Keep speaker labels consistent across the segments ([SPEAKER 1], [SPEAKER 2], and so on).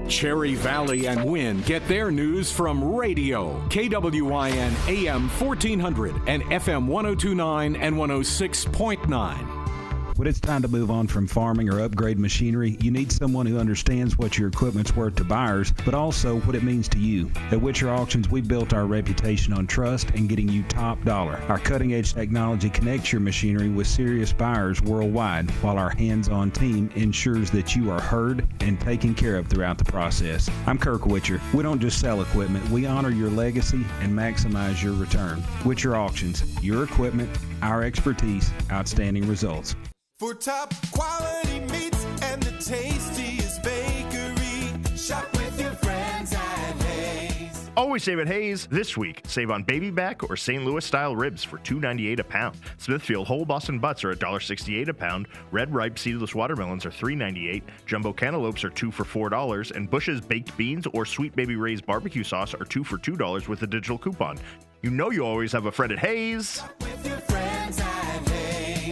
[SPEAKER 1] Cherry Valley and Wynn get their news from radio. KWIN AM 1400 and FM 1029 and 106.9.
[SPEAKER 2] When it's time to move on from farming or upgrade machinery, you need someone who understands what your equipment's worth to buyers, but also what it means to you. At Witcher Auctions, we built our reputation on trust and getting you top dollar. Our cutting-edge technology connects your machinery with serious buyers worldwide, while our hands-on team ensures that you are heard and taken care of throughout the process. I'm Kirk Witcher. We don't just sell equipment, we honor your legacy and maximize your return. Witcher Auctions, your equipment, our expertise, outstanding results.
[SPEAKER 3] For top quality meats and the tastiest bakery, shop with your friends at Hayes.
[SPEAKER 4] Always save at Hayes. This week, save on baby back or St. Louis style ribs for $2.98 a pound. Smithfield whole Boston butts are $1.68 a pound. Red ripe seedless watermelons are $3.98. Jumbo cantaloupes are 2 for $4, and Bush's baked beans or Sweet Baby Ray's barbecue sauce are 2 for $2 with a digital coupon. You know you always have a friend at Hayes.
[SPEAKER 3] Shop with your friends at Hayes.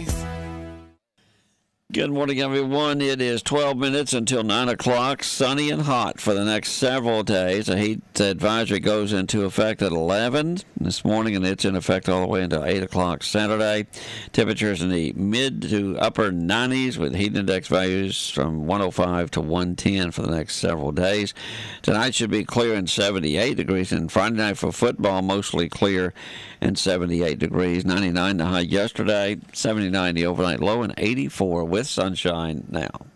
[SPEAKER 5] Good morning, everyone. It is 12 minutes until 9 o'clock, sunny and hot for the next several days. A heat advisory goes into effect at 11 this morning, and it's in effect all the way until 8 o'clock Saturday. Temperatures in the mid to upper 90s with heat index values from 105 to 110 for the next several days. Tonight should be clear and 78 degrees, and Friday night for football, mostly clear and 78 degrees. 99 the high yesterday, 79 the overnight low, and 84 with sunshine now.